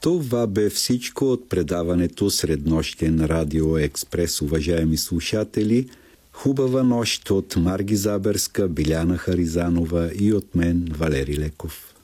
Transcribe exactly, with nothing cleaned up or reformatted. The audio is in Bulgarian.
Това бе всичко от предаването Среднощен Радио Експрес, уважаеми слушатели. Хубава нощ от Марги Заберска, Биляна Харизанова и от мен, Валери Леков.